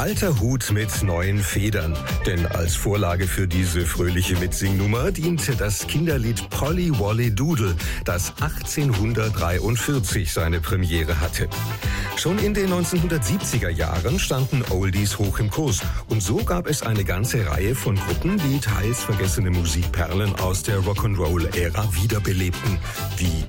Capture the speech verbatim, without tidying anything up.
Alter Hut mit neuen Federn. Denn als Vorlage für diese fröhliche Mitsingnummer diente das Kinderlied Polly Wolly Doodle, das achtzehnhundertdreiundvierzig seine Premiere hatte. Schon in den neunzehnhundertsiebziger Jahren standen Oldies hoch im Kurs. Und so gab es eine ganze Reihe von Gruppen, die teils vergessene Musikperlen aus der Rock'n'Roll-Ära wiederbelebten. Die